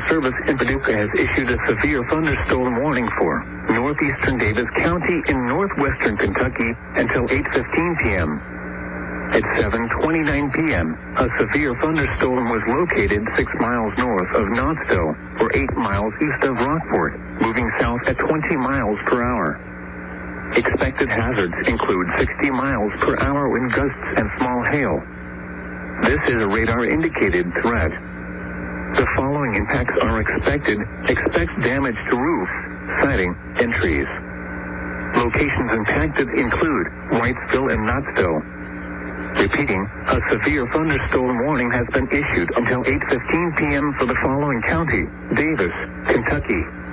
Service in Paducah has issued a severe thunderstorm warning for northeastern Davis County in northwestern Kentucky until 8:15 p.m. At 7:29 p.m., a severe thunderstorm was located 6 miles north of Knoxville, or 8 miles east of Rockport, moving south at 20 miles per hour. Expected hazards include 60 miles per hour wind gusts and small hail. This is a radar-indicated threat. The following impacts are expected. Expect damage to roofs, siding, and trees. Locations impacted include Wrightsville and Knoxville. Repeating, a severe thunderstorm warning has been issued until 8:15 p.m. for the following county: Davis, Kentucky,